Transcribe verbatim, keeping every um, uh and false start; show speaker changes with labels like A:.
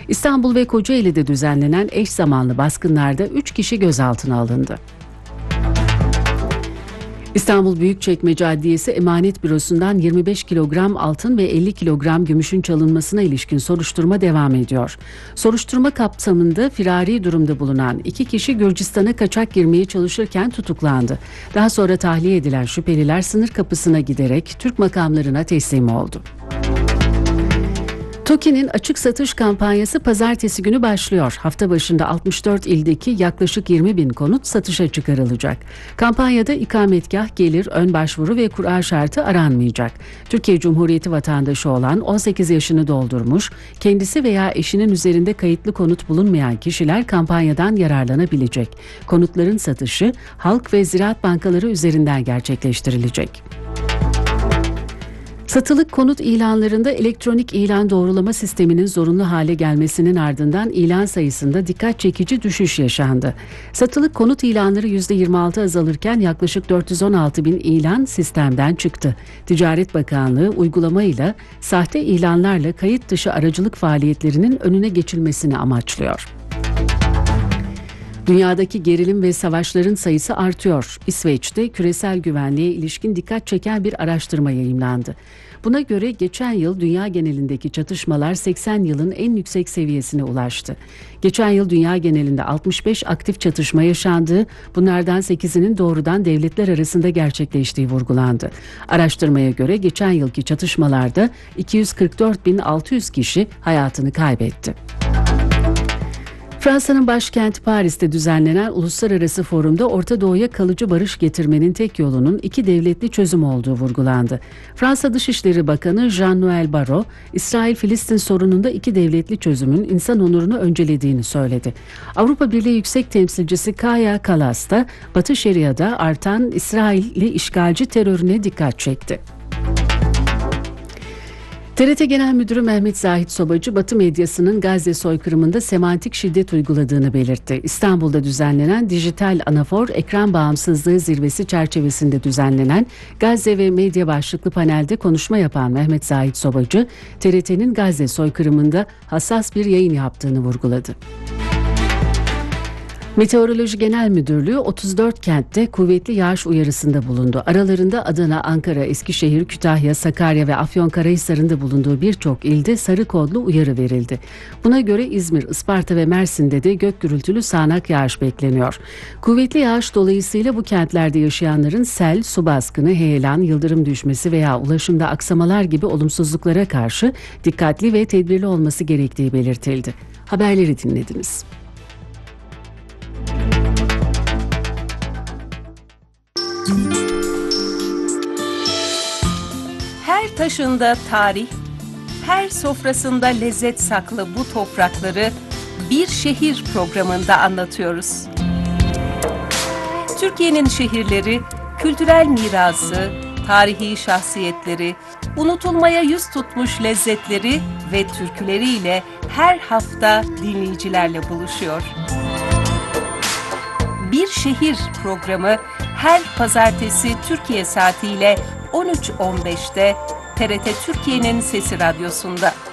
A: İstanbul ve Kocaeli'de düzenlenen eş zamanlı baskınlarda üç kişi gözaltına alındı. İstanbul Büyükçekmece Adliyesi Emanet Bürosu'ndan yirmi beş kilogram altın ve elli kilogram gümüşün çalınmasına ilişkin soruşturma devam ediyor. Soruşturma kapsamında firari durumda bulunan iki kişi Gürcistan'a kaçak girmeye çalışırken tutuklandı. Daha sonra tahliye edilen şüpheliler sınır kapısına giderek Türk makamlarına teslim oldu. TOKİ'nin açık satış kampanyası pazartesi günü başlıyor. Hafta başında altmış dört ildeki yaklaşık yirmi bin konut satışa çıkarılacak. Kampanyada ikametgah, gelir, ön başvuru ve kura şartı aranmayacak. Türkiye Cumhuriyeti vatandaşı olan on sekiz yaşını doldurmuş, kendisi veya eşinin üzerinde kayıtlı konut bulunmayan kişiler kampanyadan yararlanabilecek. Konutların satışı Halk ve Ziraat Bankaları üzerinden gerçekleştirilecek. Satılık konut ilanlarında elektronik ilan doğrulama sisteminin zorunlu hale gelmesinin ardından ilan sayısında dikkat çekici düşüş yaşandı. Satılık konut ilanları yüzde yirmi altı azalırken yaklaşık dört yüz on altı bin ilan sistemden çıktı. Ticaret Bakanlığı uygulamayla sahte ilanlarla kayıt dışı aracılık faaliyetlerinin önüne geçilmesini amaçlıyor. Dünyadaki gerilim ve savaşların sayısı artıyor. İsveç'te küresel güvenliğe ilişkin dikkat çeken bir araştırma yayımlandı. Buna göre geçen yıl dünya genelindeki çatışmalar seksen yılın en yüksek seviyesine ulaştı. Geçen yıl dünya genelinde altmış beş aktif çatışma yaşandığı, bunlardan sekizinin doğrudan devletler arasında gerçekleştiği vurgulandı. Araştırmaya göre geçen yılki çatışmalarda iki yüz kırk dört bin altı yüz kişi hayatını kaybetti. Fransa'nın başkenti Paris'te düzenlenen uluslararası forumda Orta Doğu'ya kalıcı barış getirmenin tek yolunun iki devletli çözüm olduğu vurgulandı. Fransa Dışişleri Bakanı Jean-Noël Barrot, İsrail-Filistin sorununda iki devletli çözümün insan onurunu öncelediğini söyledi. Avrupa Birliği Yüksek Temsilcisi Kaja Kallas da Batı Şeria'da artan İsrailli işgalci terörüne dikkat çekti. T R T Genel Müdürü Mehmet Zahit Sobacı, Batı medyasının Gazze soykırımında semantik şiddet uyguladığını belirtti. İstanbul'da düzenlenen Dijital Anafor Ekran Bağımsızlığı Zirvesi çerçevesinde düzenlenen Gazze ve Medya başlıklı panelde konuşma yapan Mehmet Zahit Sobacı, T R T'nin Gazze soykırımında hassas bir yayın yaptığını vurguladı. Meteoroloji Genel Müdürlüğü otuz dört kentte kuvvetli yağış uyarısında bulundu. Aralarında Adana, Ankara, Eskişehir, Kütahya, Sakarya ve Afyonkarahisar'ın da bulunduğu birçok ilde sarı kodlu uyarı verildi. Buna göre İzmir, Isparta ve Mersin'de de gök gürültülü sağanak yağış bekleniyor. Kuvvetli yağış dolayısıyla bu kentlerde yaşayanların sel, su baskını, heyelan, yıldırım düşmesi veya ulaşımda aksamalar gibi olumsuzluklara karşı dikkatli ve tedbirli olması gerektiği belirtildi. Haberleri dinlediniz.
B: Her taşında tarih, her sofrasında lezzet saklı bu toprakları Bir Şehir programında anlatıyoruz. Türkiye'nin şehirleri, kültürel mirası, tarihi şahsiyetleri, unutulmaya yüz tutmuş lezzetleri ve türküleriyle her hafta dinleyicilerle buluşuyor. Bir Şehir programı her pazartesi Türkiye saatiyle on üç on beşte T R T Türkiye'nin Sesi Radyosu'nda.